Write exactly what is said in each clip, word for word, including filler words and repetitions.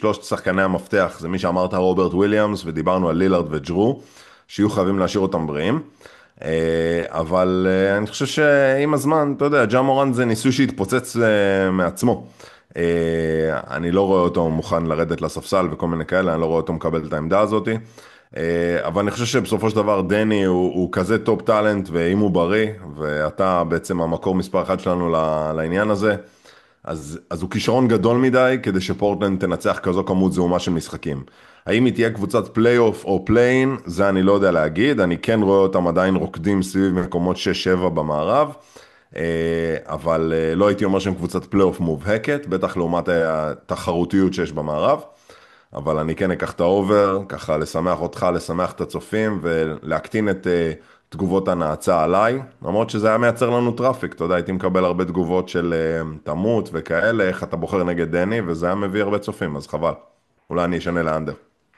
שלושת שחקני המפתח, זה מי שאמרת רוברט וויליאמס, ודיברנו על לילארד וג'רו, שיהיו חייבים להשאיר אותם בריאים. אה, אבל אה, אני חושב שעם הזמן, אתה יודע, ג'ה מורנט זה ניסוי שהתפוצץ אה, מעצמו. אה, אני לא רואה אותו מוכן לרדת לספסל וכל מיני כאלה, אני לא רואה אותו מקבל את העמדה הזאת. אה, אבל אני חושב שבסופו של דבר דני הוא, הוא כזה טופ טאלנט, ואם הוא בריא, ואתה בעצם המקור מספר אחד שלנו לעניין הזה, אז, אז הוא כישרון גדול מדי כדי שפורטלנד תנצח כזו כמות זעומה של משחקים. האם היא תהיה קבוצת פלייאוף או פליין, זה אני לא יודע להגיד, אני כן רואה אותם עדיין רוקדים סביב מקומות שש שבע במערב, אה, אבל אה, לא הייתי אומר שהם קבוצת פלייאוף מובהקת, בטח לעומת התחרותיות שיש במערב, אבל אני כן אקח את האובר, ככה לשמח אותך, לשמח את הצופים ולהקטין את אה, תגובות הנאצה עליי, למרות שזה היה מייצר לנו טראפיק, אתה יודע, הייתי מקבל הרבה תגובות של אה, תמות וכאלה, איך אתה בוחר נגד דני, וזה היה מביא הרבה צופים, אז חבל. אולי אני אשנה לאנדר.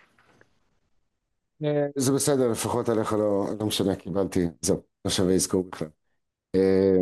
אה, זה בסדר, לפחות עליך לא, לא משנה, קיבלתי, זהו, לא שווה לזכור בכלל. אה,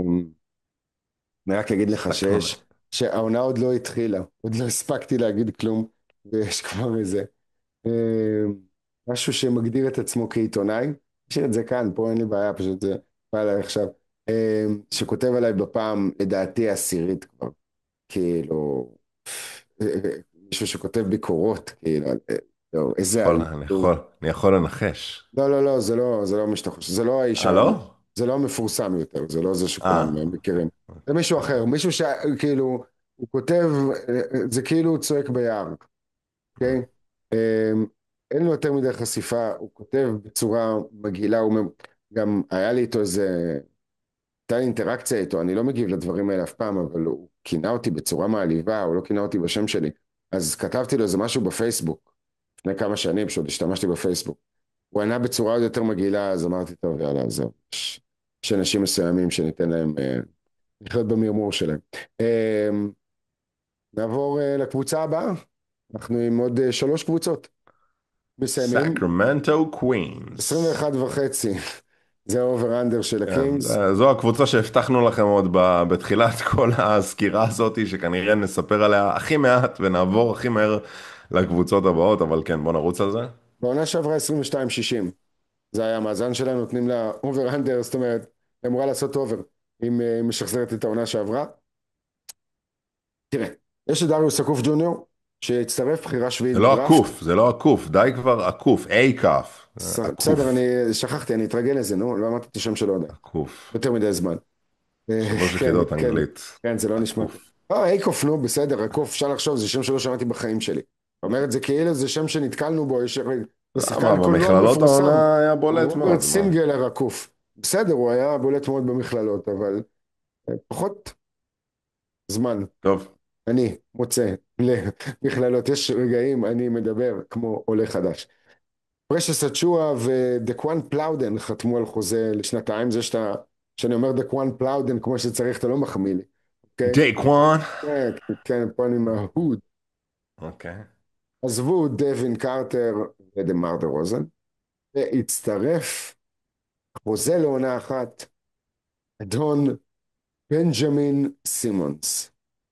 אני רק אגיד לך אנחנו נ- שיש, שהעונה עוד לא התחילה, עוד לא הספקתי להגיד כלום, ויש כבר איזה אה, משהו שמגדיר את עצמו כעיתונאי, נשאיר את זה כאן, פה אין לי בעיה, פשוט זה בא עליי עכשיו, אה, שכותב עליי בפעם, לדעתי העשירית כבר, כאילו, אה, אה, מישהו שכותב ביקורות, כאילו, אה, לא, איזה יכול, אני עלוב. יכול, אני יכול לנחש. לא, לא, לא, זה לא, זה לא מי שאתה חושב, זה לא האיש, אה, ה- לא? זה לא המפורסם יותר, זה לא זה שכולם אה, אה, מכירים. זה מישהו אחר, אוקיי. מישהו שכאילו, הוא כותב, אה, אה, זה כאילו הוא צועק ביער, אוקיי? אה, אין לו יותר מדי חשיפה, הוא כותב בצורה מגעילה, הוא מ- גם היה לי איתו איזה, הייתה לי אינטראקציה איתו, אני לא מגיב לדברים האלה אף פעם, אבל הוא כינה אותי בצורה מעליבה, הוא לא כינה אותי בשם שלי, אז כתבתי לו איזה משהו בפייסבוק, לפני כמה שנים, שעוד השתמשתי בפייסבוק. הוא ענה בצורה עוד יותר מגעילה, אז אמרתי, טוב, יאללה, זהו. יש יש אנשים מסוימים שניתן להם אה, לחיות במרמור שלהם. אה, נעבור אה, לקבוצה הבאה. אנחנו עם עוד אה, שלוש קבוצות. מסיימים. סקרמנטו קווינס. עשרים ואחת וחצי. זה האובר אנדר של כן, הקינגס. זה- זו הקבוצה שהבטחנו לכם עוד ב- בתחילת כל הסקירה הזאת, שכנראה נספר עליה הכי מעט ונעבור הכי מהר לקבוצות הבאות, אבל כן, בוא נרוץ על זה. בעונה שעברה עשרים ושתיים שישים. זה היה המאזן שלהם, נותנים לה אובר אנדר, זאת אומרת, היא אמורה לעשות אובר. אם אה, היא משחזרת את העונה שעברה. תראה, יש את דריוס אקוף ג'וניור, שהצטרף בחירה שביעית זה לא בדראפט. עקוף, זה לא עקוף, די כבר עקוף, איי כף, ס- בסדר, עקוף, אני שכחתי, אני אתרגל לזה, נו, לא אמרתי את השם שלו עדיין. עקוף, יותר מדי זמן. אה, שלוש כן, יחידות כן, אנגלית, כן, זה לא נשמע טוב. עקוף. אה, אייקוף, נו, בסדר, רקוף, אפשר לחשוב, זה שם שלא שמעתי בחיים שלי. אתה אומר את זה כאילו זה שם שנתקלנו בו, יש זה למה? שחקן קולנוע במכללות מפורסם. העונה היה בולט רוברט מאוד, מה? סינגלר רקוף. בסדר, הוא היה בולט מאוד במכללות, אבל אה, פחות זמן. טוב, אני מוצא למכללות, יש רגעים, אני מדבר כמו עולה חדש. פרשס אצ'ואה ודקואן פלאודן חתמו על חוזה לשנתיים, זה שאתה, שאני אומר דקואן פלאודן כמו שצריך, אתה לא מחמיא לי, אוקיי? דייקוואן. כן, כן, פה אני מההוד. אוקיי. עזבו דווין קרטר ודה-מר דה רוזן, והצטרף חוזה לעונה אחת, אדון בנג'מין סימונס.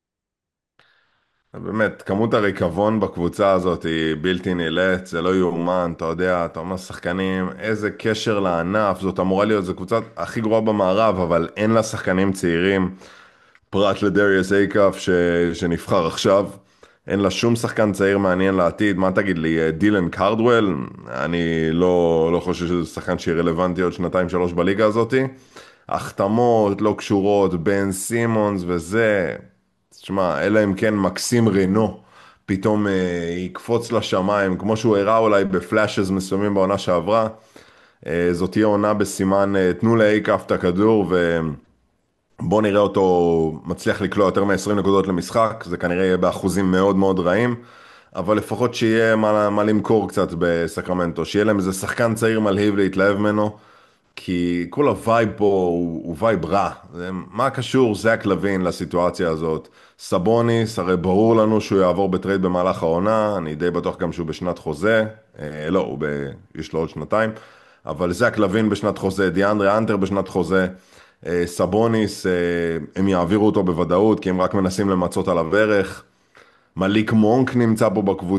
באמת, כמות הריקבון בקבוצה הזאת היא בלתי נלאת, זה לא יאומן, אתה יודע, אתה אומר שחקנים, איזה קשר לענף, זאת אמורה להיות, זו קבוצה הכי גרועה במערב, אבל אין לה שחקנים צעירים, פרט לדריוס אייקף ש... שנבחר עכשיו, אין לה שום שחקן צעיר מעניין לעתיד, מה תגיד לי, דילן קרדוול? אני לא, לא חושב שזה שחקן שיהיה רלוונטי עוד שנתיים שלוש בליגה הזאת, החתמות לא קשורות, בן סימונס וזה, תשמע, אלא אם כן מקסים רנו פתאום אה, יקפוץ לשמיים, כמו שהוא הראה אולי בפלאשז מסוימים בעונה שעברה, אה, זאת תהיה עונה בסימן, אה, תנו לאייקף את הכדור ובוא נראה אותו מצליח לקלוע יותר מ-עשרים נקודות למשחק, זה כנראה יהיה באחוזים מאוד מאוד רעים, אבל לפחות שיהיה מה, מה למכור קצת בסקרמנטו, שיהיה להם איזה שחקן צעיר מלהיב להתלהב ממנו, כי כל הווייב פה הוא, הוא וייב רע. זה, מה קשור זק לוין לסיטואציה הזאת? סבוניס, הרי ברור לנו שהוא יעבור בטרייד במהלך העונה, אני די בטוח גם שהוא בשנת חוזה, אה, לא, הוא ב, יש לו עוד שנתיים, אבל זק לוין בשנת חוזה, דיאנדרה אנטר בשנת חוזה, אה, סבוניס, אה, הם יעבירו אותו בוודאות, כי הם רק מנסים למצות עליו ערך. מליק מונק נמצא פה בקבוצה.